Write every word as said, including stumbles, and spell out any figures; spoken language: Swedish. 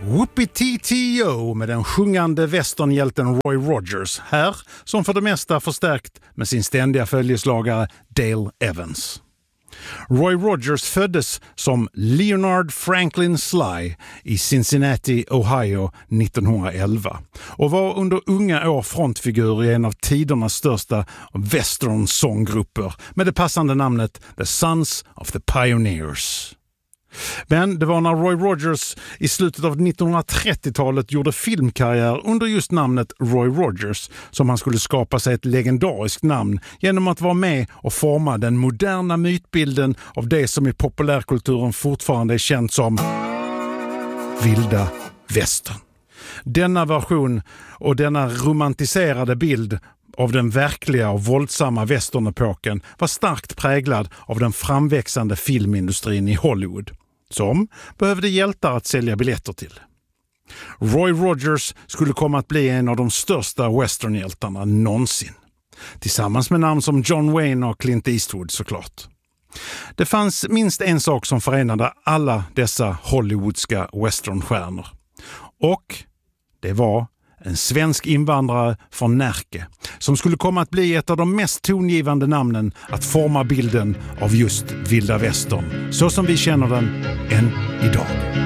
Whoopie-T-T-O med den sjungande westernhjälten Roy Rogers, här som för det mesta förstärkt med sin ständiga följeslagare Dale Evans. Roy Rogers föddes som Leonard Franklin Sly i Cincinnati, Ohio nittonhundraelva och var under unga år frontfigur i en av tidernas största western-sånggrupper med det passande namnet The Sons of the Pioneers. Men det var när Roy Rogers i slutet av nittonhundratrettiotalet gjorde filmkarriär under just namnet Roy Rogers som han skulle skapa sig ett legendariskt namn genom att vara med och forma den moderna mytbilden av det som i populärkulturen fortfarande är känt som vilda västern. Denna version och denna romantiserade bild av den verkliga och våldsamma västernepoken var starkt präglad av den framväxande filmindustrin i Hollywood, som behövde hjältar att sälja biljetter till. Roy Rogers skulle komma att bli en av de största westernhjältarna någonsin, tillsammans med namn som John Wayne och Clint Eastwood såklart. Det fanns minst en sak som förenade alla dessa hollywoodska westernstjärnor, och det var en svensk invandrare från Närke som skulle komma att bli ett av de mest tongivande namnen att forma bilden av just vilda västern så som vi känner den än idag.